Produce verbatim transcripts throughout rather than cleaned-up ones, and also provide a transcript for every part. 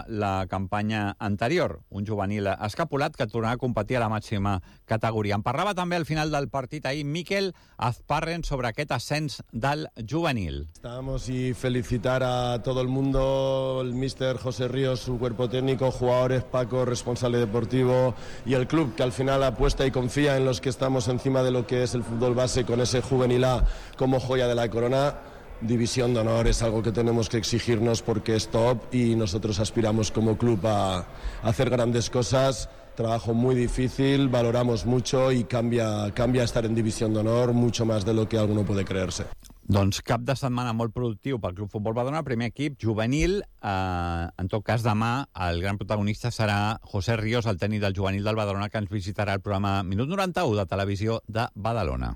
la campanya anterior. Un juvenil escapulat que tornarà a competir a la màxima categoria. En parlava també al final del partit ahir Mikel Azparren sobre aquest ascens del juvenil. Estábamos y felicitar a todo el mundo, el míster José Ríos, su cuerpo técnico, jugadores, Paco, responsable deportivo y el club que al final apuesta y confía en los que estamos encima de lo que es el fútbol base con ese juvenil A como joya de la corona. División de honor es algo que tenemos que exigirnos porque es top y nosotros aspiramos como club a, a hacer grandes cosas. Trabajo muy difícil, valoramos mucho y cambia, cambia estar en división de honor mucho más de lo que alguno puede creerse. Doncs cap de setmana molt productiu pel Club Futbol Badalona, primer equip juvenil. Eh, en tot cas, demà el gran protagonista serà José Ríos, el tècnic del juvenil del Badalona, que ens visitarà el programa Minut noranta-u de Televisió de Badalona.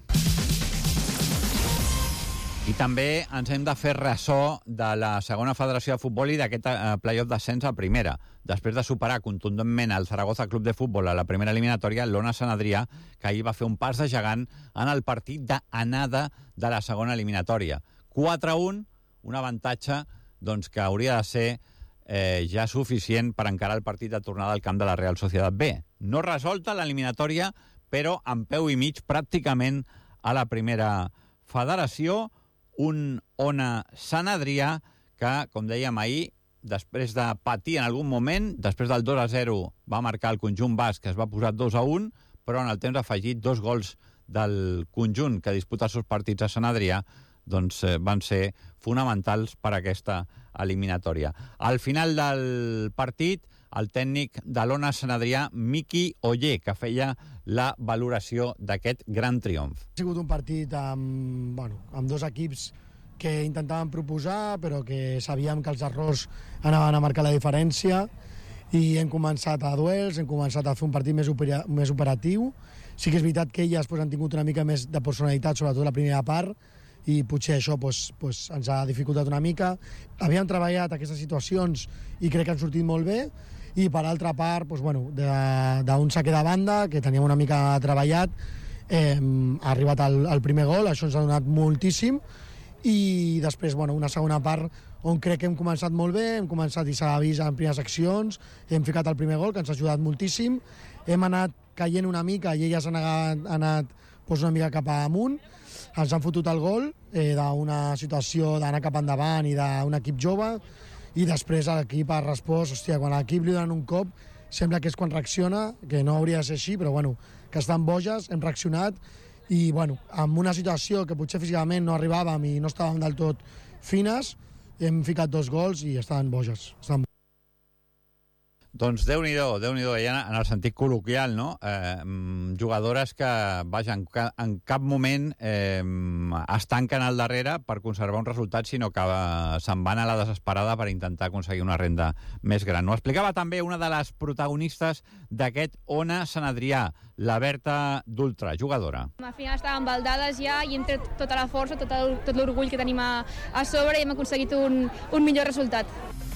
I també ens hem de fer ressò de la segona federació de futbol i d'aquest eh, play-off d'ascens a primera. Després de superar contundentment el Zaragoza Club de Futbol a la primera eliminatòria, l'Ona Sant Adrià, que ahir va fer un pas de gegant en el partit d'anada de la segona eliminatòria. quatre a un, un avantatge doncs, que hauria de ser eh, ja suficient per encarar el partit de tornada al camp de la Real Societat B. No resolta l'eliminatòria, però amb peu i mig pràcticament a la primera federació. Un Ona Sant Adrià que, com dèiem ahir, després de patir en algun moment, després del dos a zero va marcar el conjunt basc, que es va posar dos a un, però en el temps afegit dos gols del conjunt que disputa els seus partits a Sant Adrià doncs, eh, van ser fonamentals per a aquesta eliminatòria. Al final del partit, el tècnic de l'Ona Sant Adrià, Miqui Oller, que feia la valoració d'aquest gran triomf. Ha sigut un partit amb, bueno, amb dos equips que intentaven proposar, però que sabíem que els errors anaven a marcar la diferència, i hem començat a duels, hem començat a fer un partit més, opera, més operatiu. Sí que és veritat que elles pues, han tingut una mica més de personalitat, sobretot la primera part, i potser això pues, pues, ens ha dificultat una mica. Havíem treballat aquestes situacions i crec que han sortit molt bé, i per altra part pues, bueno, d'un saque de banda que teníem una mica treballat, eh, ha arribat el, el primer gol, això ens ha donat moltíssim, i després bueno, una segona part on crec que hem començat molt bé, hem començat i s'ha vist en primeres accions, hem ficat el primer gol que ens ha ajudat moltíssim, hem anat caient una mica i elles han anat, han anat pues, una mica cap amunt, ens han fotut el gol eh, d'una situació d'anar cap endavant i d'un equip jove, i després l'equip ha respost. Hòstia, quan l'equip li donen un cop sembla que és quan reacciona, que no hauria de ser així, però bueno, que estan boges, hem reaccionat, i bueno, amb una situació que potser físicament no arribàvem i no estàvem del tot fines, hem ficat dos gols i estaven boges, estaven Doncs Déu-n'hi-do, Déu-n'hi-do, ja en el sentit col·loquial, no? Eh, jugadores que, vaja, en, en cap moment eh, es tanquen al darrere per conservar un resultat, sinó que eh, se'n van a la desesperada per intentar aconseguir una renda més gran. Ho explicava també una de les protagonistes d'aquest Ona Sant Adrià, la Berta d'Ultra, jugadora. Al final estàvem baldades ja i hem tret tota la força, tot el, tot l'orgull que tenim a, a sobre, i hem aconseguit un, un millor resultat.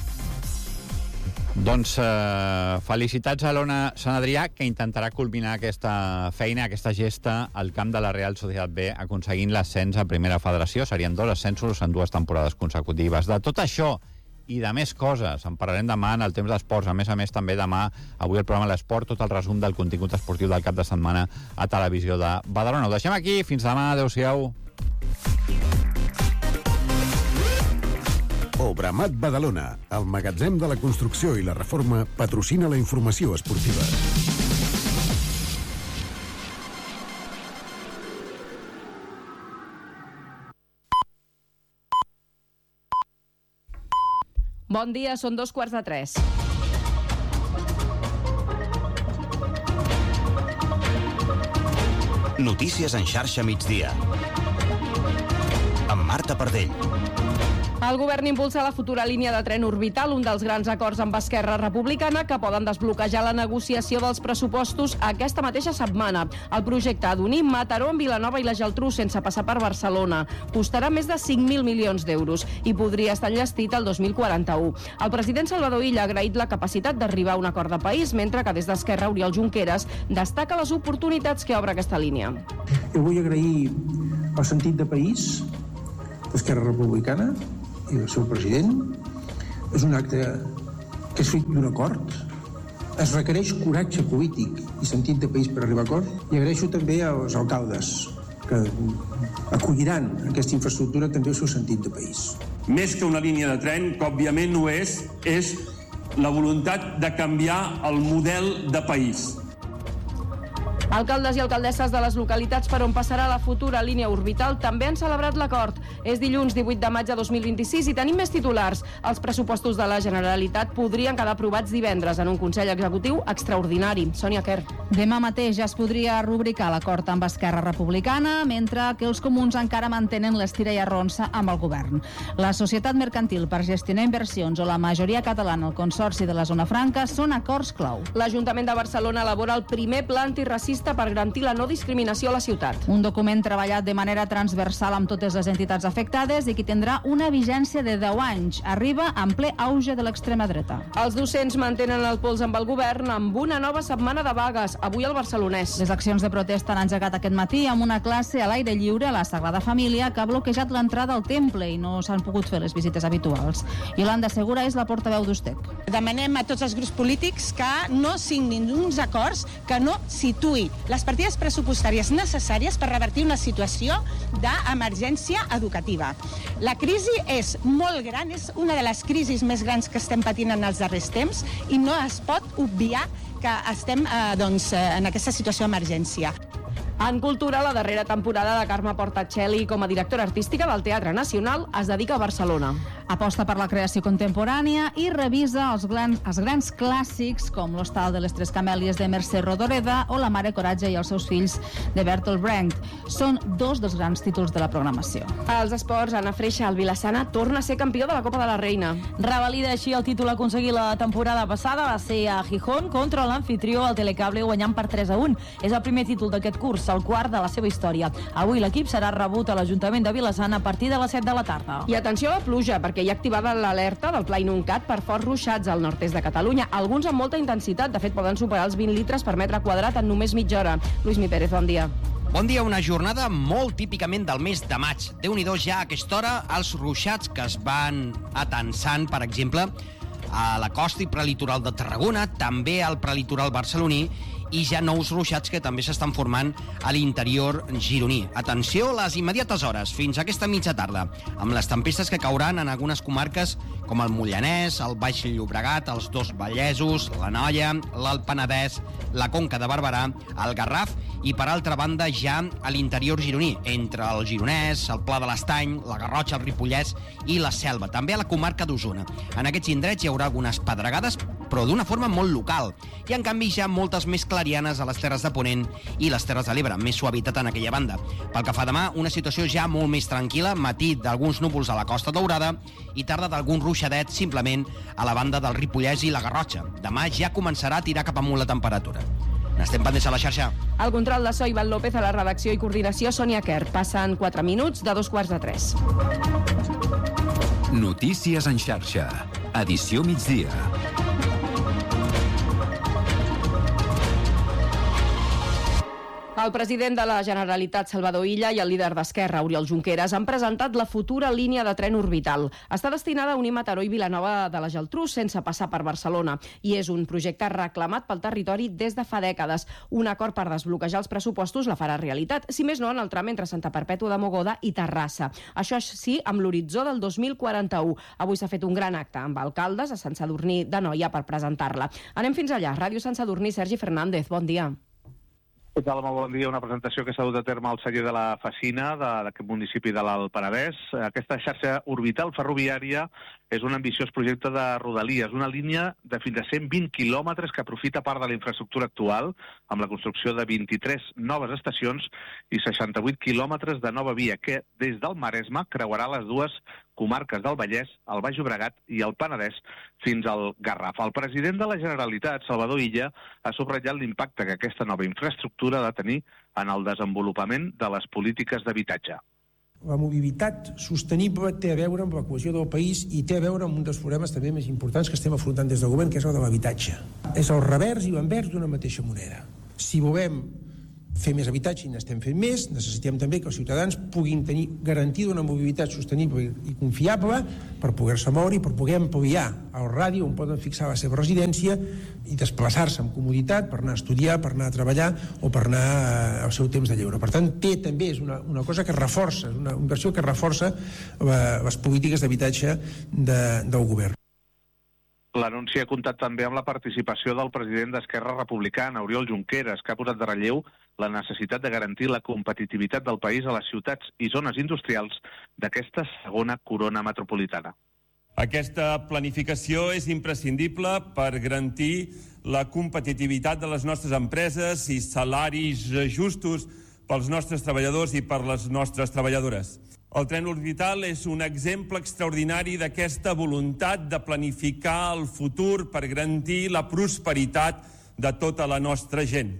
Doncs eh, felicitats a l'Ona Sant Adrià, que intentarà culminar aquesta feina, aquesta gesta al camp de la Real Societat B, aconseguint l'ascens a Primera Federació. Serien dos ascensos en dues temporades consecutives. De tot això i de més coses en parlarem demà en el temps d'esports. A més a més, també demà, avui el programa L'Esport, tot el resum del contingut esportiu del cap de setmana a Televisió de Badalona. Ho deixem aquí, fins demà, adeu-siau. Obramat Badalona, el magatzem de la construcció i la reforma, patrocina la informació esportiva. Bon dia, són dos quarts de tres. Notícies en xarxa migdia. Amb Marta Pardell. El govern impulsa la futura línia de tren orbital, un dels grans acords amb Esquerra Republicana que poden desbloquejar la negociació dels pressupostos aquesta mateixa setmana. El projecte ha d'unir Mataró amb Vilanova i la Geltrú sense passar per Barcelona. Costarà més de cinc mil milions d'euros i podria estar enllestit el dos mil quaranta-u. El president Salvador Illa ha agraït la capacitat d'arribar a un acord de país, mentre que des d'Esquerra Oriol Junqueras destaca les oportunitats que obre aquesta línia. Jo vull agrair el sentit de país d'Esquerra Republicana i del seu president. És un acte que és fruit d'un acord. Es requereix coratge polític i sentit de país per arribar a acord. I agraeixo també als alcaldes que acolliran aquesta infraestructura també el seu sentit de país. Més que una línia de tren, que òbviament no és, és la voluntat de canviar el model de país. Alcaldes i alcaldesses de les localitats per on passarà la futura línia orbital també han celebrat l'acord. És dilluns divuit de maig de dos mil vint-i-sis i tenim més titulars. Els pressupostos de la Generalitat podrien quedar aprovats divendres en un Consell Executiu extraordinari. Sònia Quer. Demà mateix ja es podria rubricar l'acord amb Esquerra Republicana, mentre que els comuns encara mantenen l'estira i arronsa amb el govern. La Societat Mercantil per gestionar inversions o la majoria catalana al Consorci de la Zona Franca són acords clau. L'Ajuntament de Barcelona elabora el primer pla antiracista per garantir la no discriminació a la ciutat. Un document treballat de manera transversal amb totes les entitats afectades i que tindrà una vigència de deu anys. Arriba en ple auge de l'extrema dreta. Els docents mantenen el pols amb el govern amb una nova setmana de vagues, avui al Barcelonès. Les accions de protesta han engegat aquest matí amb una classe a l'aire lliure a la Sagrada Família que ha bloquejat l'entrada al temple i no s'han pogut fer les visites habituals. Yolanda Segura és la portaveu d'Ustec. Demanem a tots els grups polítics que no signin uns acords que no situï les partides pressupostàries necessàries per revertir una situació d'emergència educativa. La crisi és molt gran, és una de les crisis més grans que estem patint en els darrers temps i no es pot obviar que estem eh, doncs, en aquesta situació d'emergència. En cultura, la darrera temporada de Carme Portacelli com a directora artística del Teatre Nacional es dedica a Barcelona. Aposta per la creació contemporània i revisa els grans, els grans clàssics com l'Hostal de les Tres Camèlies de Mercè Rodoreda o La Mare Coratge i els seus fills de Bertolt Brecht. Són dos dels grans títols de la programació. Als esports, Anna Freixa, el Vilassana, torna a ser campió de la Copa de la Reina. Revalida així el títol aconseguit la temporada passada, va ser a Gijón contra l'anfitrió, el Telecable, guanyant per tres a un. És el primer títol d'aquest curs, el quart de la seva història. Avui l'equip serà rebut a l'Ajuntament de Vilassana a partir de les set de la tarda. I atenció a la pluja, perquè hi ha activada l'alerta del Pla Inuncat per forts ruixats al nord-est de Catalunya, alguns amb molta intensitat, de fet poden superar els vint litres per metre quadrat en només mitja hora. Lluís Mi Pérez, bon dia. Bon dia, una jornada molt típicament del mes de maig. Déu-n'hi-do ja a aquesta hora els ruixats que es van atensant, per exemple, a la costa i prelitoral de Tarragona, també al prelitoral barceloní, i ja nous ruixats que també s'estan formant a l'interior gironí. Atenció a les immediates hores, fins a aquesta mitja tarda, amb les tempestes que cauran en algunes comarques com el Moianès, el Baix Llobregat, els dos Vallesos, l'Anoia, l'Alt Penedès, la Conca de Barberà, el Garraf i, per altra banda, ja a l'interior gironí, entre el Gironès, el Pla de l'Estany, la Garrotxa, el Ripollès i la Selva, també a la comarca d'Osona. En aquests indrets hi haurà algunes pedregades, però d'una forma molt local. I, en canvi, ja moltes més clarianes a les Terres de Ponent i les Terres de l'Ebre, més suavitat en aquella banda. Pel que fa demà, una situació ja molt més tranquil·la, matí d'alguns núvols a la Costa Daurada i tarda d'algun ruixadet simplement a la banda del Ripollès i la Garrotxa. Demà ja començarà a tirar cap amunt la temperatura. N'estem pendents a la xarxa. El control de so, Ivan López, a la redacció i coordinació, Sònia Quer. Passen quatre minuts de dos quarts de tres. Notícies en xarxa. Edició migdia. El president de la Generalitat, Salvador Illa, i el líder d'Esquerra, Oriol Junqueras, han presentat la futura línia de tren orbital. Està destinada a unir Mataró i Vilanova de la Geltrú sense passar per Barcelona i és un projecte reclamat pel territori des de fa dècades. Un acord per desbloquejar els pressupostos la farà realitat, si més no en el tram entre Santa Perpètua de Mogoda i Terrassa. Això sí, amb l'horitzó del dos mil quaranta-u. Avui s'ha fet un gran acte amb alcaldes a Sant Sadurní d'Anoia per presentar-la. Anem fins allà. Ràdio Sant Sadurní, Sergi Fernández, bon dia. Què tal, molt bon dia. Una presentació que s'ha dut a terme al celler de la Facina, d'aquest municipi de l'Alt Penedès. Aquesta xarxa orbital ferroviària és un ambiciós projecte de rodalies, una línia de fins a cent vint quilòmetres que aprofita part de la infraestructura actual, amb la construcció de vint-i-tres noves estacions i seixanta-vuit quilòmetres de nova via, que des del Maresme creuarà les dues comarques del Vallès, el Baix Llobregat i el Penedès, fins al Garraf. El president de la Generalitat, Salvador Illa, ha subratllat l'impacte que aquesta nova infraestructura ha de tenir en el desenvolupament de les polítiques d'habitatge. La mobilitat sostenible té a veure amb la cohesió del país i té a veure amb un dels problemes també més importants que estem afrontant des del govern, que és el de l'habitatge. És el revers i l'envers d'una mateixa moneda. Si volem fer més habitatge i n'estem fent més, necessitem també que els ciutadans puguin tenir garantida una mobilitat sostenible i confiable per poder-se moure i per poder ampliar el radi on poden fixar la seva residència i desplaçar-se amb comoditat per anar a estudiar, per anar a treballar o per anar al seu temps de lleure. Per tant, té també és una, una cosa que reforça, és una inversió que reforça la, les polítiques d'habitatge de, del govern. L'anunci ha comptat també amb la participació del president d'Esquerra Republicana, Oriol Junqueras, que ha posat de relleu la necessitat de garantir la competitivitat del país a les ciutats i zones industrials d'aquesta segona corona metropolitana. Aquesta planificació és imprescindible per garantir la competitivitat de les nostres empreses i salaris justos pels nostres treballadors i per les nostres treballadores. El tren orbital és un exemple extraordinari d'aquesta voluntat de planificar el futur per garantir la prosperitat de tota la nostra gent.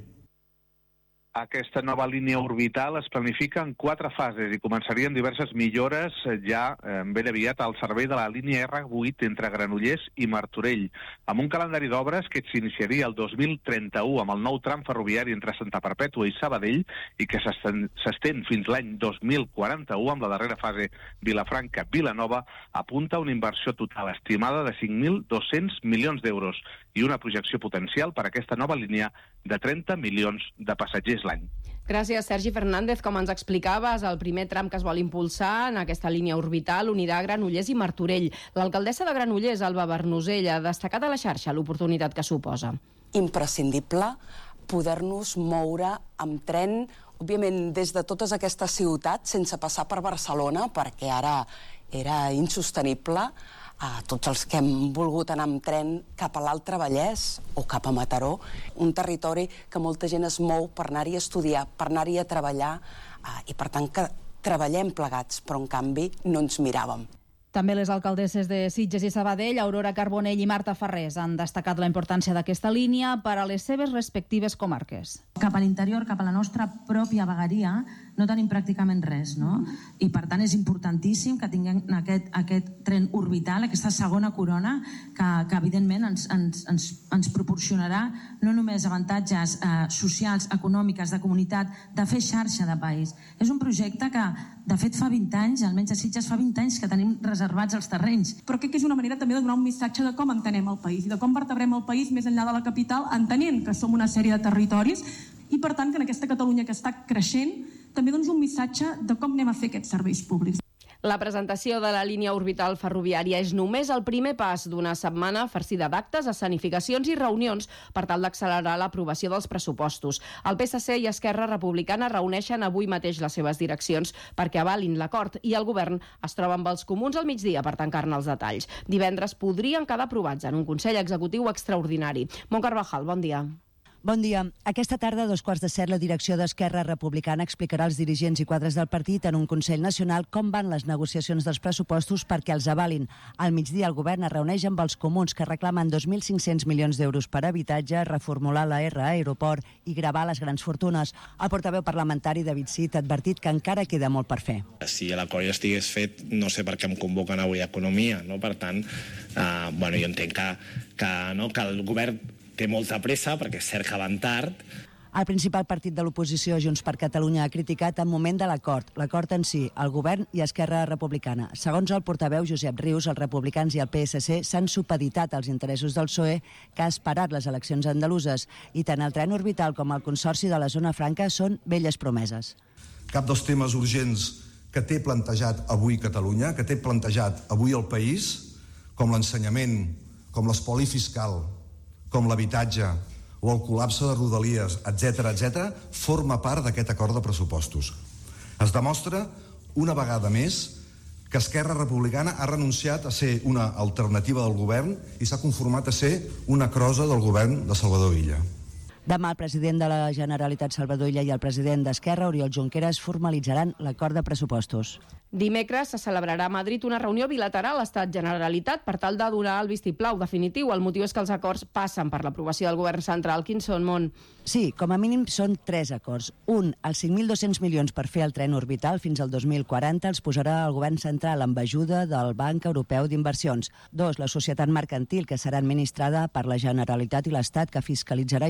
Aquesta nova línia orbital es planifica en quatre fases i començarien diverses millores ja ben aviat al servei de la línia erre vuit entre Granollers i Martorell, amb un calendari d'obres que s'iniciaria el dos mil trenta-u amb el nou tram ferroviari entre Santa Perpètua i Sabadell i que s'estén fins l'any dos mil quaranta-u amb la darrera fase Vilafranca-Vilanova, apunta una inversió total estimada de cinc mil dos-cents milions d'euros i una projecció potencial per a aquesta nova línia de trenta milions de passatgers l'any. Gràcies, Sergi Fernández. Com ens explicaves, el primer tram que es vol impulsar en aquesta línia orbital unirà Granollers i Martorell. L'alcaldessa de Granollers, Alba Bernusell, ha destacat a la xarxa l'oportunitat que suposa. Imprescindible poder-nos moure amb tren, òbviament des de totes aquestes ciutats, sense passar per Barcelona, perquè ara era insostenible. A tots els que hem volgut anar amb tren cap a l'Altre Vallès o cap a Mataró, un territori que molta gent es mou per anar-hi a estudiar, per anar-hi a treballar, i per tant que treballem plegats, però en canvi no ens miràvem. També les alcaldesses de Sitges i Sabadell, Aurora Carbonell i Marta Farrés, han destacat la importància d'aquesta línia per a les seves respectives comarques. Cap a l'interior, cap a la nostra pròpia vegueria, no tenim pràcticament res, no? I per tant és importantíssim que tinguem aquest, aquest tren orbital, aquesta segona corona, que, que evidentment ens, ens, ens, ens proporcionarà no només avantatges eh, socials, econòmiques, de comunitat, de fer xarxa de país. És un projecte que, de fet, fa vint anys, almenys a Sitges fa vint anys que tenim reservats els terrenys. Però crec que és una manera també de donar un missatge de com entenem el país i de com vertebrem el país més enllà de la capital, entenent que som una sèrie de territoris i, per tant, que en aquesta Catalunya que està creixent també doncs un missatge de com anem a fer aquests serveis públics. La presentació de la línia orbital ferroviària és només el primer pas d'una setmana farcida d'actes, escenificacions i reunions per tal d'accelerar l'aprovació dels pressupostos. El P S C i Esquerra Republicana reuneixen avui mateix les seves direccions perquè avalin l'acord i el govern es troba amb els comuns al migdia per tancar-ne els detalls. Divendres podrien quedar aprovats en un Consell Executiu extraordinari. Mont Carvajal, bon dia. Bon dia. Aquesta tarda, a dos quarts de set, la direcció d'Esquerra Republicana explicarà als dirigents i quadres del partit en un Consell Nacional com van les negociacions dels pressupostos perquè els avalin. Al migdia, el govern es reuneix amb els comuns que reclamen dos mil cinc-cents milions d'euros per habitatge, reformular la R a aeroport i gravar les grans fortunes. El portaveu parlamentari David Cid ha advertit que encara queda molt per fer. Si l'acord ja estigués fet, no sé per què em convoquen avui a Economia, no? Per tant, eh, bueno, jo entenc que, que, no, que el govern té molta pressa, perquè és cert que van tard. El principal partit de l'oposició, Junts per Catalunya, ha criticat el moment de l'acord, l'acord en si, el govern i Esquerra Republicana. Segons el portaveu Josep Rius, els republicans i el P S C s'han supeditat als interessos del P S O E, que ha esperat les eleccions andaluses, i tant el tren orbital com el Consorci de la Zona Franca són velles promeses. Cap dels temes urgents que té plantejat avui Catalunya, que té plantejat avui el país, com l'ensenyament, com l'espoli fiscal, com l'habitatge o el col·lapse de Rodalies, etcètera, etcètera, forma part d'aquest acord de pressupostos. Es demostra, una vegada més, que Esquerra Republicana ha renunciat a ser una alternativa del govern i s'ha conformat a ser una crosa del govern de Salvador Illa. Demà el president de la Generalitat, Salvador Illa, i el president d'Esquerra, Oriol Junqueras, formalitzaran l'acord de pressupostos. Dimecres se celebrarà a Madrid una reunió bilateral Estat-Generalitat per tal de donar el vistiplau definitiu. El motiu és que els acords passen per l'aprovació del govern central. Quins són, Mont? Sí, com a mínim són tres acords. Un, els cinc mil dos-cents milions per fer el tren orbital fins al dos mil quaranta els posarà el govern central amb ajuda del Banc Europeu d'Inversions. Dos, la societat mercantil, que serà administrada per la Generalitat i l'Estat, que fiscalitzarà i gestionarà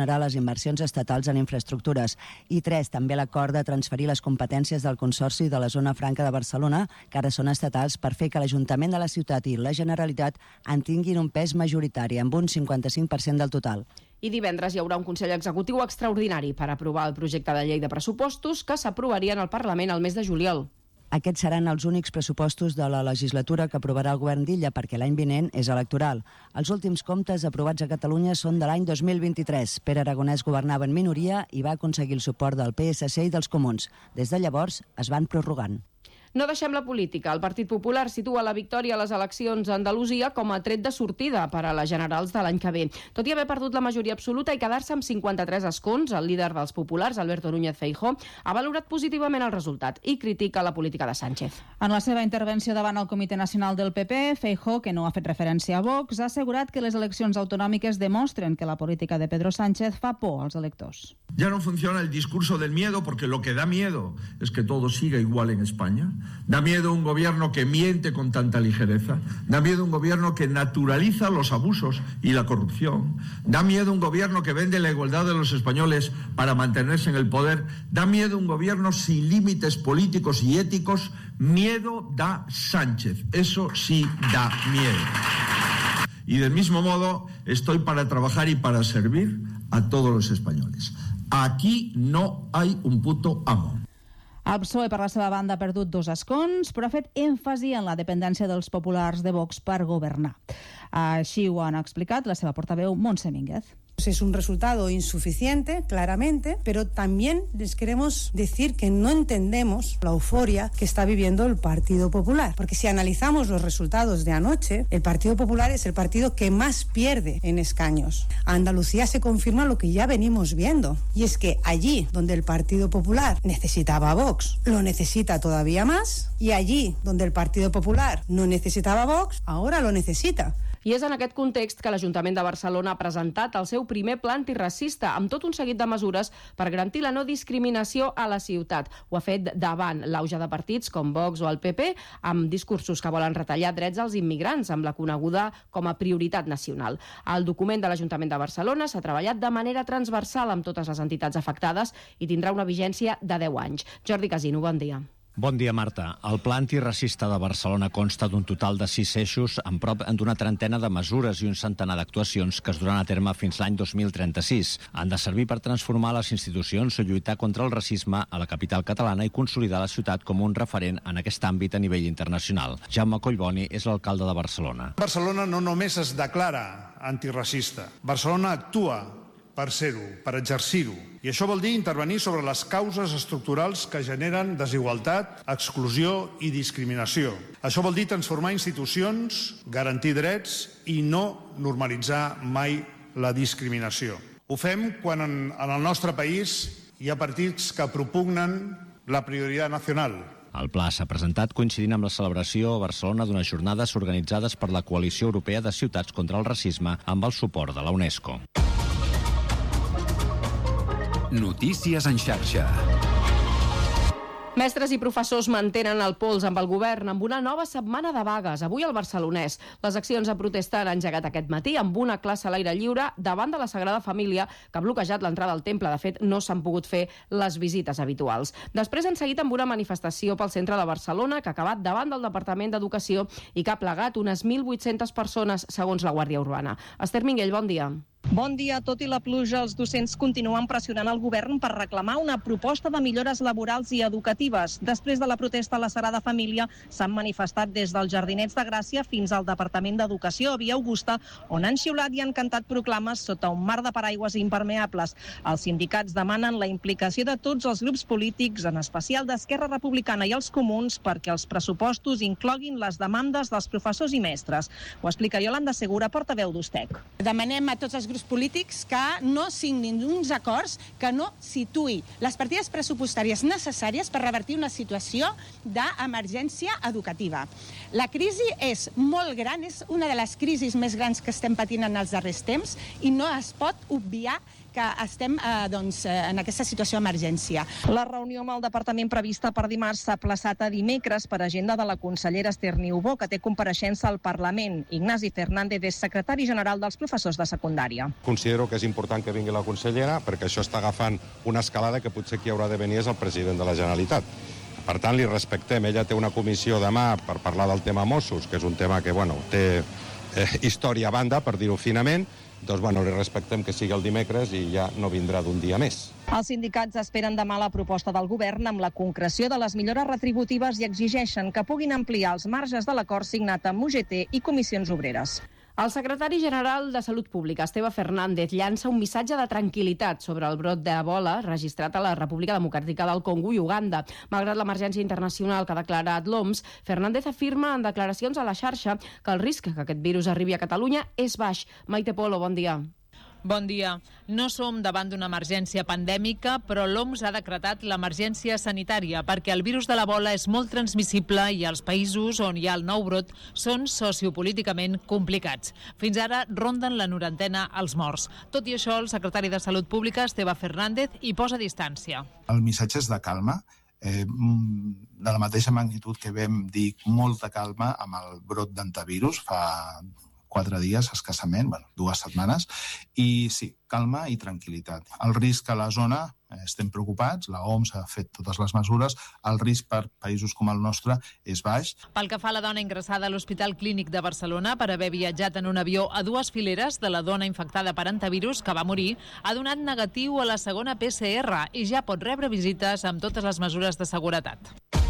generar les inversions estatals en infraestructures. I tres, també l'acord de transferir les competències del Consorci de la Zona Franca de Barcelona, que ara són estatals, per fer que l'Ajuntament de la ciutat i la Generalitat en tinguin un pes majoritari, amb un cinquanta-cinc per cent del total. I divendres hi haurà un Consell Executiu extraordinari per aprovar el projecte de llei de pressupostos que s'aprovaria en el Parlament el mes de juliol. Aquests seran els únics pressupostos de la legislatura que aprovarà el govern d'Illa, perquè l'any vinent és electoral. Els últims comptes aprovats a Catalunya són de l'any dos mil vint-i-tres. Pere Aragonès governava en minoria i va aconseguir el suport del P S C i dels Comuns. Des de llavors es van prorrogant. No deixem la política. El Partit Popular situa la victòria a les eleccions a Andalusia com a tret de sortida per a les generals de l'any que ve. Tot i haver perdut la majoria absoluta i quedar-se amb cinquanta-tres escons, el líder dels populars, Alberto Núñez Feijóo, ha valorat positivament el resultat i critica la política de Sánchez. En la seva intervenció davant el Comitè Nacional del P P, Feijóo, que no ha fet referència a Vox, ha assegurat que les eleccions autonòmiques demostren que la política de Pedro Sánchez fa por als electors. Ya no funciona el discurso del miedo, porque lo que da miedo es que todo siga igual en España. Da miedo un gobierno que miente con tanta ligereza. Da miedo un gobierno que naturaliza los abusos y la corrupción. Da miedo un gobierno que vende la igualdad de los españoles para mantenerse en el poder. Da miedo un gobierno sin límites políticos y éticos. Miedo da Sánchez. Eso sí da miedo. Y del mismo modo estoy para trabajar y para servir a todos los españoles. Aquí no hay un puto amo. El P S O E, per la seva banda, ha perdut dos escons, però ha fet èmfasi en la dependència dels populars de Vox per governar. Així ho han explicat la seva portaveu, Montse Mínguez. Es un resultado insuficiente, claramente, pero también les queremos decir que no entendemos la euforia que está viviendo el Partido Popular. Porque si analizamos los resultados de anoche, el Partido Popular es el partido que más pierde en escaños. A Andalucía se confirma lo que ya venimos viendo, y es que allí donde el Partido Popular necesitaba a Vox, lo necesita todavía más, y allí donde el Partido Popular no necesitaba a Vox, ahora lo necesita. I és en aquest context que l'Ajuntament de Barcelona ha presentat el seu primer pla antiracista amb tot un seguit de mesures per garantir la no discriminació a la ciutat. Ho ha fet davant l'auge de partits com Vox o el P P, amb discursos que volen retallar drets als immigrants, amb la coneguda com a prioritat nacional. El document de l'Ajuntament de Barcelona s'ha treballat de manera transversal amb totes les entitats afectades i tindrà una vigència de deu anys. Jordi Casino, bon dia. Bon dia, Marta. El Pla Antiracista de Barcelona consta d'un total de sis eixos amb prop d'una trentena de mesures i un centenar d'actuacions que es duran a terme fins l'any dos mil trenta-sis. Han de servir per transformar les institucions o lluitar contra el racisme a la capital catalana i consolidar la ciutat com un referent en aquest àmbit a nivell internacional. Jaume Collboni és l'alcalde de Barcelona. Barcelona no només es declara antiracista. Barcelona actua per ser-ho, per exercir-ho. I això vol dir intervenir sobre les causes estructurals que generen desigualtat, exclusió i discriminació. Això vol dir transformar institucions, garantir drets i no normalitzar mai la discriminació. Ho fem quan en, en el nostre país hi ha partits que propugnen la prioritat nacional. El pla s'ha presentat coincidint amb la celebració a Barcelona d'unes jornades organitzades per la Coalició Europea de Ciutats contra el Racisme amb el suport de la UNESCO. Notícies en xarxa. Mestres i professors mantenen el pols amb el govern amb una nova setmana de vagues, avui al Barcelonès. Les accions de protesta han engegat aquest matí amb una classe a l'aire lliure davant de la Sagrada Família, que ha bloquejat l'entrada al temple. De fet, no s'han pogut fer les visites habituals. Després han seguit amb una manifestació pel centre de Barcelona, que ha acabat davant del Departament d'Educació i que ha plegat unes mil vuit-centes persones, segons la Guàrdia Urbana. Esther Minguell, bon dia. Bon dia. Tot i la pluja, els docents continuen pressionant el govern per reclamar una proposta de millores laborals i educatives. Després de la protesta a la Sagrada Família, s'han manifestat des dels Jardinets de Gràcia fins al Departament d'Educació a Via Augusta, on han xiulat i han cantat proclames sota un mar de paraigües impermeables. Els sindicats demanen la implicació de tots els grups polítics, en especial d'Esquerra Republicana i els Comuns, perquè els pressupostos incloguin les demandes dels professors i mestres. Ho explica Iolanda Segura, portaveu d'U S T E C. Demanem a tots els grups polítics que no signin uns acords que no situï les partides pressupostàries necessàries per revertir una situació d'emergència educativa. La crisi és molt gran, és una de les crisis més grans que estem patint en els darrers temps i no es pot obviar que estem eh, doncs, en aquesta situació d'emergència. La reunió amb el departament prevista per dimarts s'ha aplaçat a dimecres per agenda de la consellera Esther Niubó, que té compareixença al Parlament. Ignasi Fernández és secretari general dels professors de secundària. Garcia. Considero que és important que vingui la consellera perquè això està agafant una escalada que potser qui haurà de venir és el president de la Generalitat. Per tant, li respectem. Ella té una comissió demà per parlar del tema Mossos, que és un tema que, bueno, té eh, història a banda, per dir-ho finament. Doncs, bueno, li respectem que sigui el dimecres i ja no vindrà d'un dia més. Els sindicats esperen demà la proposta del govern amb la concreció de les millores retributives i exigeixen que puguin ampliar els marges de l'acord signat amb U G T i Comissions Obreres. El secretari general de Salut Pública, Esteve Fernández, llança un missatge de tranquil·litat sobre el brot d'Ebola registrat a la República Democràtica del Congo i Uganda. Malgrat l'emergència internacional que ha declarat l'O M S, Fernández afirma en declaracions a la xarxa que el risc que aquest virus arribi a Catalunya és baix. Maite Polo, bon dia. Bon dia. No som davant d'una emergència pandèmica, però l'O M S ha decretat l'emergència sanitària perquè el virus de l'Ebola és molt transmissible i els països on hi ha el nou brot són sociopolíticament complicats. Fins ara ronden la norantena els morts. Tot i això, el secretari de Salut Pública, Esteve Fernández, hi posa distància. El missatge és de calma, eh, de la mateixa magnitud que vam dir molta calma amb el brot d'antivirus fa quatre dies, escassament, bueno, dues setmanes, i sí, calma i tranquil·litat. El risc a la zona, eh, estem preocupats, la O M S ha fet totes les mesures, el risc per països com el nostre és baix. Pel que fa a la dona ingressada a l'Hospital Clínic de Barcelona per haver viatjat en un avió a dues fileres de la dona infectada per antivirus que va morir, ha donat negatiu a la segona P C R i ja pot rebre visites amb totes les mesures de seguretat.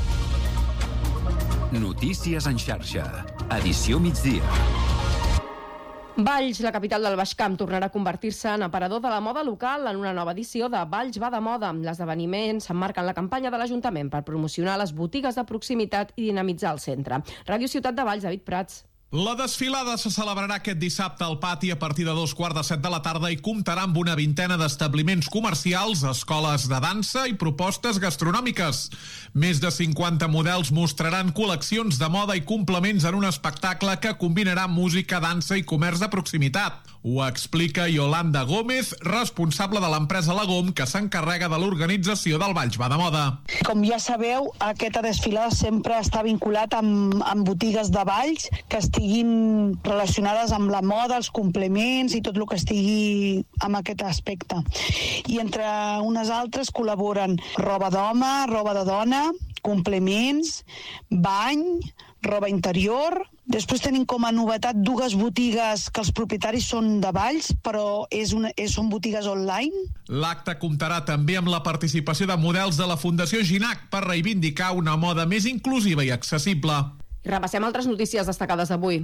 Notícies en xarxa. Edició migdia. Valls, la capital del Baix Camp, tornarà a convertir-se en aparador de la moda local en una nova edició de Valls va de moda. L'esdeveniment s'emmarca en la campanya de l'Ajuntament per promocionar les botigues de proximitat i dinamitzar el centre. Ràdio Ciutat de Valls, David Prats. La desfilada se celebrarà aquest dissabte al pati a partir de dos quarts de set de la tarda i comptarà amb una vintena d'establiments comercials, escoles de dansa i propostes gastronòmiques. Més de cinquanta models mostraran col·leccions de moda i complements en un espectacle que combinarà música, dansa i comerç de proximitat. Ho explica Yolanda Gómez, responsable de l'empresa Lagom, que s'encarrega de l'organització del Valls va de moda. Com ja sabeu, aquesta desfilada sempre està vinculat amb, amb botigues de Valls que estiguin relacionades amb la moda, els complements i tot el que estigui amb aquest aspecte. I entre unes altres col·laboren roba d'home, roba de dona, complements, bany, roba interior. Després tenim com a novetat dues botigues que els propietaris són de Valls, però és una, és, són botigues online. L'acte comptarà també amb la participació de models de la Fundació Ginac per reivindicar una moda més inclusiva i accessible. I repassem altres notícies destacades d'avui.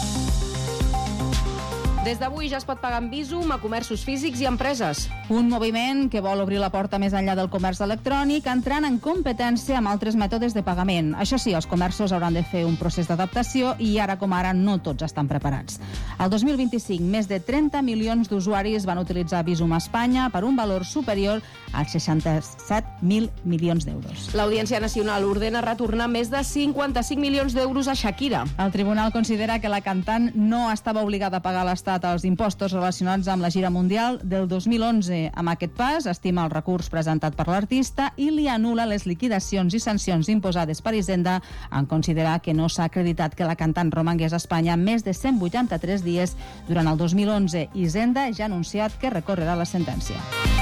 Des d'avui ja es pot pagar amb Bizum a comerços físics i empreses. Un moviment que vol obrir la porta més enllà del comerç electrònic, entrant en competència amb altres mètodes de pagament. Això sí, els comerços hauran de fer un procés d'adaptació i ara com ara no tots estan preparats. El dos mil vint-i-cinc, més de trenta milions d'usuaris van utilitzar Bizum a Espanya per un valor superior als seixanta-set mil milions d'euros. L'Audiència Nacional ordena retornar més de cinquanta-cinc milions d'euros a Shakira. El tribunal considera que la cantant no estava obligada a pagar a l'Estat els impostos relacionats amb la gira mundial del dos mil onze. Amb aquest pas, estima el recurs presentat per l'artista i li anul·la les liquidacions i sancions imposades per Hisenda en considerar que no s'ha acreditat que la cantant romangués a Espanya més de cent vuitanta-tres dies durant el dos mil onze. Hisenda ja ha anunciat que recorrerà la sentència.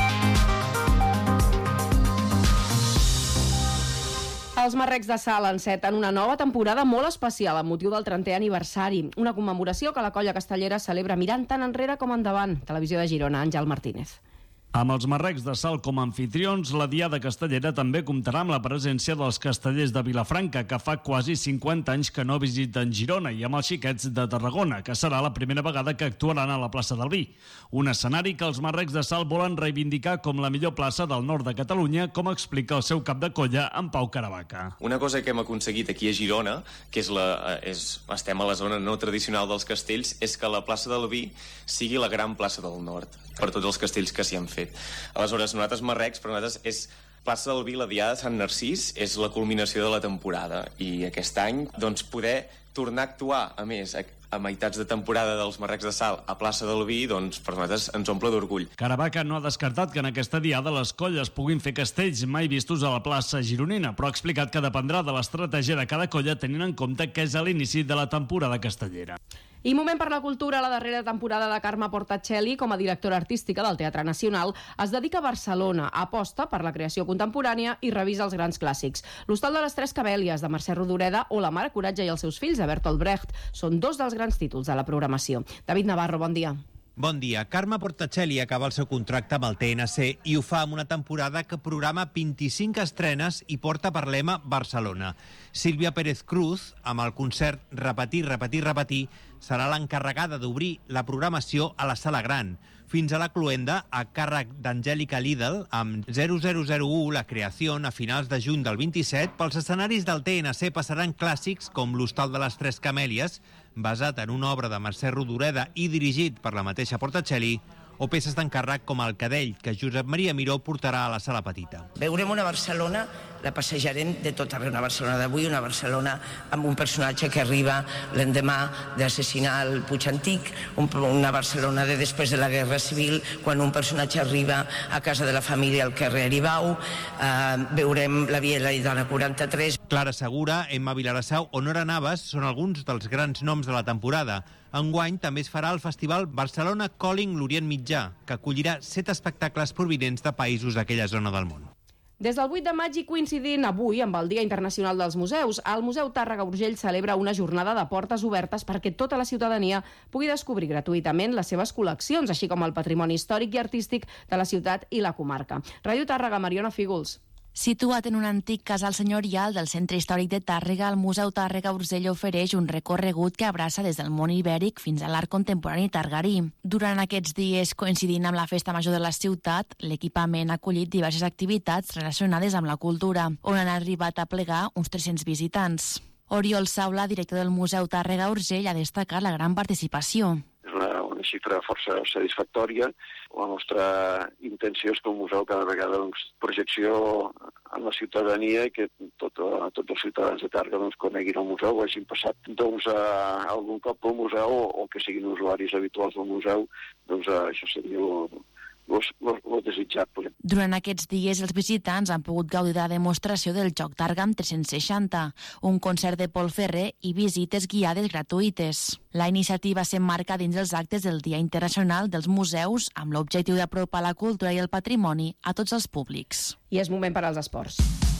Els Marrecs de Salt enceten una nova temporada molt especial amb motiu del trentè aniversari. Una commemoració que la colla castellera celebra mirant tant enrere com endavant. Televisió de Girona, Àngel Martínez. Amb els Marrecs de Salt com a anfitrions, la Diada Castellera també comptarà amb la presència dels castellers de Vilafranca, que fa quasi cinquanta anys que no visiten Girona, i amb els xiquets de Tarragona, que serà la primera vegada que actuaran a la plaça del Vi. Un escenari que els Marrecs de Salt volen reivindicar com la millor plaça del nord de Catalunya, com explica el seu cap de colla, en Pau Caravaca. Una cosa que hem aconseguit aquí a Girona, que és la, és, estem a la zona no tradicional dels castells, és que la plaça del Vi sigui la gran plaça del nord, per tots els castells que s'hi han fet. Aleshores, nosaltres Marrecs, per nosaltres és plaça del Vi, la Diada de Sant Narcís, és la culminació de la temporada, i aquest any doncs, poder tornar a actuar, a més, a, a meitats de temporada dels Marrecs de Salt a plaça del Vi, doncs per nosaltres ens omple d'orgull. Caravaca no ha descartat que en aquesta Diada les colles puguin fer castells mai vistos a la plaça gironina, però ha explicat que dependrà de l'estratègia de cada colla tenint en compte que és a l'inici de la temporada castellera. I moment per la cultura. La darrera temporada de Carme Portacelli com a directora artística del Teatre Nacional es dedica a Barcelona, aposta per la creació contemporània i revisa els grans clàssics. L'Hostal de les Tres Camèlies, de Mercè Rodoreda, o La mare coratge i els seus fills, de Bertolt Brecht, són dos dels grans títols de la programació. David Navarro, bon dia. Bon dia. Carme Portacelli acaba el seu contracte amb el T N C i ho fa amb una temporada que programa vint-i-cinc estrenes i porta per lema Barcelona. Sílvia Pérez Cruz, amb el concert Repetir, repetir, repetir, serà l'encarregada d'obrir la programació a la Sala Gran. Fins a la cloenda, a càrrec d'Angèlica Lidl, amb zero zero zero u, la creació, a finals de juny del vint-i-set, pels escenaris del T N C passaran clàssics com l'Hostal de les Tres Camèlies, basat en una obra de Mercè Rodoreda i dirigit per la mateixa Portacelli, o peces d'encàrrec com El Cadell, que Josep Maria Miró portarà a la Sala Petita. Veurem una Barcelona, la passejarem de tot arreu, una Barcelona d'avui, una Barcelona amb un personatge que arriba l'endemà d'assassinar el Puig Antic, una Barcelona de després de la Guerra Civil, quan un personatge arriba a casa de la família al carrer Aribau, eh, veurem la Via Laietana quaranta-tres. Clara Segura, Emma Vilarassau o Nora Navas són alguns dels grans noms de la temporada. Enguany també es farà el festival Barcelona Calling l'Orient Mitjà, que acollirà set espectacles provinents de països d'aquella zona del món. Des del vuit de maig i coincidint avui amb el Dia Internacional dels Museus, el Museu Tàrrega Urgell celebra una jornada de portes obertes perquè tota la ciutadania pugui descobrir gratuïtament les seves col·leccions, així com el patrimoni històric i artístic de la ciutat i la comarca. Ràdio Tàrrega, Mariona Fígols. Situat en un antic casal senyorial del centre històric de Tàrrega, el Museu Tàrrega Urgell ofereix un recorregut que abraça des del món ibèric fins a l'art contemporani targarí. Durant aquests dies, coincidint amb la festa major de la ciutat, l'equipament ha acollit diverses activitats relacionades amb la cultura, on han arribat a plegar uns tres-cents visitants. Oriol Saula, director del Museu Tàrrega Urgell, ha destacat la gran participació. És una, una xifra força satisfactòria. La nostra intenció és que el museu cada vegada doncs, projecció en la ciutadania i que tot, uh, tots els ciutadans de Tàrrega doncs, coneguin el museu, o hagin passat doncs, uh, algun cop pel museu o, o que siguin usuaris habituals del museu, doncs uh, això seria el lo desitjable. Durant aquests dies, els visitants han pogut gaudir de la demostració del Joc Tàrrega tres-cents seixanta, un concert de Pol Ferrer i visites guiades gratuïtes. La iniciativa s'emmarca dins els actes del Dia Internacional dels Museus amb l'objectiu d'apropar la cultura i el patrimoni a tots els públics. I és moment per als esports.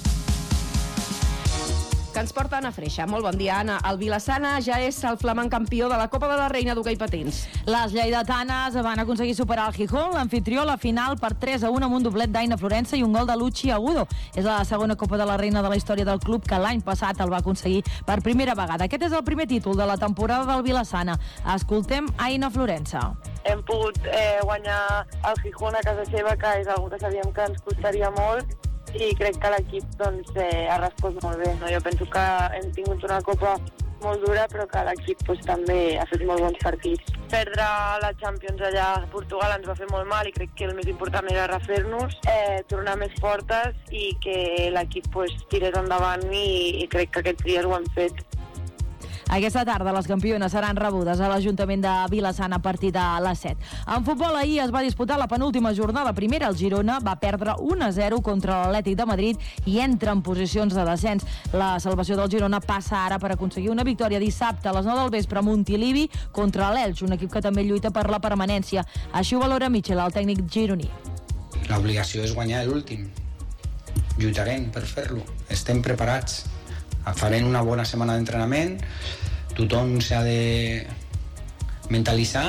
Que ens porta Anna Freixa. Molt bon dia, Anna. El Vilassana ja és el flamant campió de la Copa de la Reina d'hoquei patins. Les lleidatanes van aconseguir superar el Gijón, l'anfitrió, a la final per tres a un amb un doblet d'Aina Florença i un gol de Luchi Agudo. És la segona Copa de la Reina de la història del club, que l'any passat el va aconseguir per primera vegada. Aquest és el primer títol de la temporada del Vilassana. Escoltem Aina Florença. Hem pogut eh, guanyar el Gijón a casa seva, que és una que sabíem que ens costaria molt, i crec que l'equip doncs, eh, ha respost molt bé. No? Jo penso que hem tingut una copa molt dura, però que l'equip doncs, també ha fet molt bons partits. Perdre la Champions allà a Portugal ens va fer molt mal i crec que el més important era refer-nos, eh, tornar més fortes i que l'equip doncs, tirés endavant i, i crec que aquests dies ho han fet. Aquesta tarda les campiones seran rebudes a l'Ajuntament de Vilassana a partir de les set. En futbol ahir es va disputar la penúltima jornada primera. El Girona va perdre un a zero contra l'Atlètic de Madrid i entra en posicions de descens. La salvació del Girona passa ara per aconseguir una victòria dissabte a les nou del vespre a Montilivi contra l'Elx, un equip que també lluita per la permanència. Així ho valora Michel, el tècnic gironí. L'obligació és guanyar l'últim. Lluitarem per fer-lo. Estem preparats. Farem una bona setmana d'entrenament, tothom s'ha de mentalitzar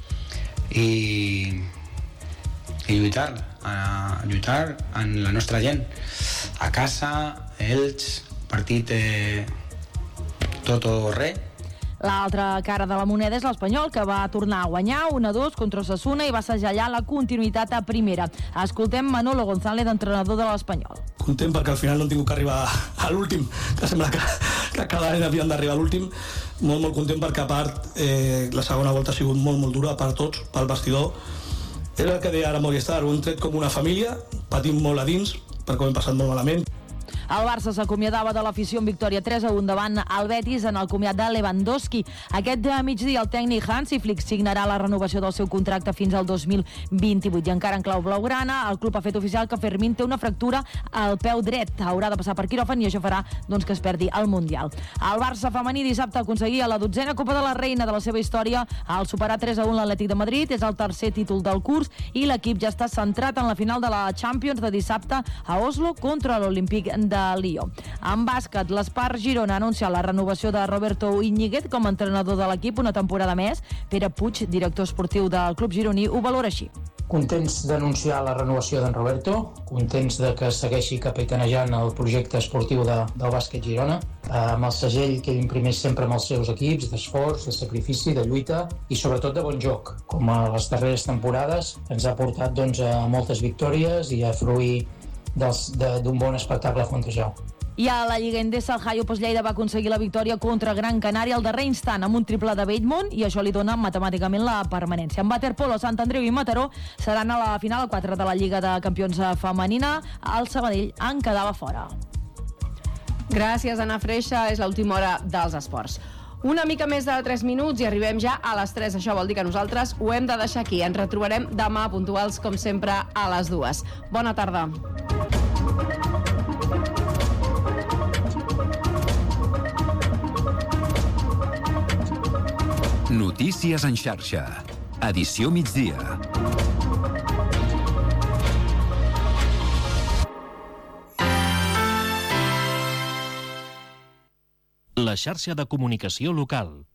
i, i lluitar, a lluitar amb la nostra gent. A casa, Elx, partit eh, tot o res. L'altra cara de la moneda és l'Espanyol, que va tornar a guanyar un a dos contra Osasuna i va segellar la continuïtat a primera. Escoltem Manolo González, entrenador de l'Espanyol. Content perquè al final no hem tingut que arribar a l'últim, que sembla que, que cada any havíem d'arribar a l'últim. Molt, molt content perquè a part eh, la segona volta ha sigut molt, molt dura per tots, pel vestidor. Era el que deia ara Movistar, ho hem tret com una família, patim molt a dins, perquè ho hem passat molt malament. El Barça s'acomiadava de l'afició en victòria tres a un davant el Betis en el comiat de Lewandowski. Aquest migdia el tècnic Hansi Flick signarà la renovació del seu contracte fins al dos mil vint-i-vuit. I encara en clau blaugrana, el club ha fet oficial que Fermín té una fractura al peu dret. Haurà de passar per quiròfan i això farà doncs, que es perdi el Mundial. El Barça femení dissabte aconseguia la dotzena Copa de la Reina de la seva història al superar tres a un l'Atlètic de Madrid. És el tercer títol del curs i l'equip ja està centrat en la final de la Champions de dissabte a Oslo contra l'Olímpic de Lió. En bàsquet, l'Espar Girona ha anunciat la renovació de Roberto Íñiguez com a entrenador de l'equip una temporada més. Pere Puig, director esportiu del club gironí, ho valora així. Contents d'anunciar la renovació d'en Roberto, contents de que segueixi capitanejant el projecte esportiu de, del bàsquet Girona, amb el segell que imprimeix sempre amb els seus equips, d'esforç, de sacrifici, de lluita i sobretot de bon joc. Com a les darreres temporades ens ha portat doncs, a moltes victòries i a fruir d'un bon espectacle fontejau. I a la Lliga Endesa, el Hayo Lleida va aconseguir la victòria contra Gran Canària al darrer instant amb un triple de Bellmunt i això li dona matemàticament la permanència. En waterpolo, Sant Andreu i Mataró seran a la final quatre de la Lliga de Campions femenina. El Sabadell en quedava fora. Gràcies, Anna Freixa. És l'última hora dels esports. Una mica més de tres minuts i arribem ja a les tres. Això vol dir que nosaltres ho hem de deixar aquí. Ens retrobarem demà puntuals, com sempre, a les dues. Bona tarda. Notícies en xarxa. Edició migdia. La xarxa de comunicació local.